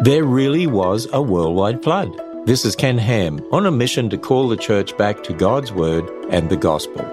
There really was a worldwide flood. This is Ken Ham on a mission to call the church back to God's Word and the Gospel.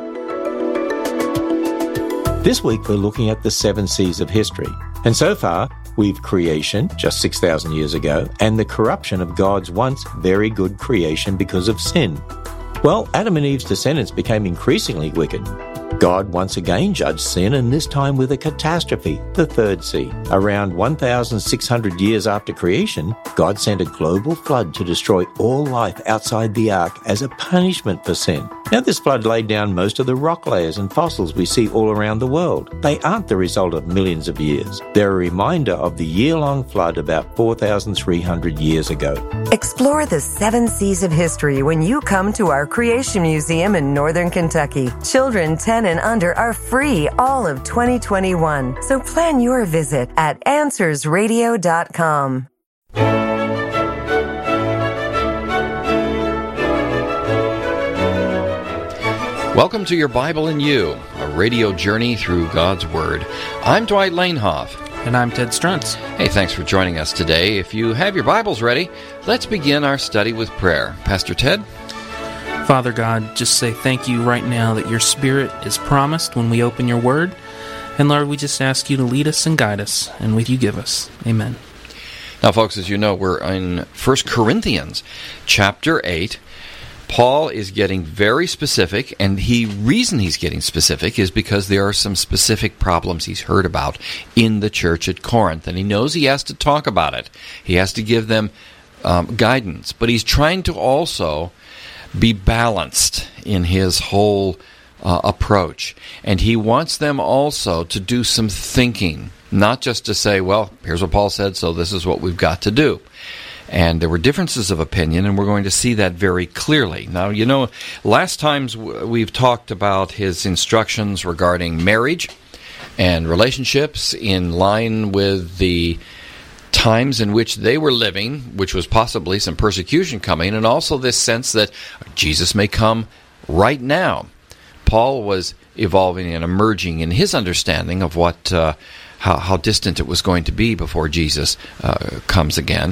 This week we're looking at the 7 C's of history. And so far, we've creation, just 6,000 years ago, and the corruption of God's once very good creation because of sin. Well, Adam and Eve's descendants became increasingly wicked. God once again judged sin, and this time with a catastrophe, the 3rd C. Around 1,600 years after creation, God sent a global flood to destroy all life outside the ark as a punishment for sin. Now, this flood laid down most of the rock layers and fossils we see all around the world. They aren't the result of millions of years. They're a reminder of the year-long flood about 4,300 years ago. Explore the 7 C's of history when you come to our Creation Museum in Northern Kentucky. Children 10 and under are free all of 2021. So plan your visit at AnswersRadio.com. Welcome to Your Bible and You, a radio journey through God's Word. I'm Dwight Lanehoff. And I'm Ted Struntz. Hey, thanks for joining us today. If you have your Bibles ready, let's begin our study with prayer. Pastor Ted? Father God, just say thank you right now that your Spirit is promised when we open your Word. And Lord, we just ask you to lead us and guide us, and with you give us. Amen. Now, folks, as you know, we're in 1 Corinthians chapter 8. Paul is getting very specific, and the reason he's getting specific is because there are some specific problems he's heard about in the church at Corinth, and he knows he has to talk about it. He has to give them guidance, but he's trying to also be balanced in his whole approach, and he wants them also to do some thinking, not just to say, well, here's what Paul said, so this is what we've got to do. And there were differences of opinion, and we're going to see that very clearly. Now, you know, last times we've talked about his instructions regarding marriage and relationships in line with the times in which they were living, which was possibly some persecution coming, and also this sense that Jesus may come right now. Paul was evolving and emerging in his understanding of what how distant it was going to be before Jesus comes again.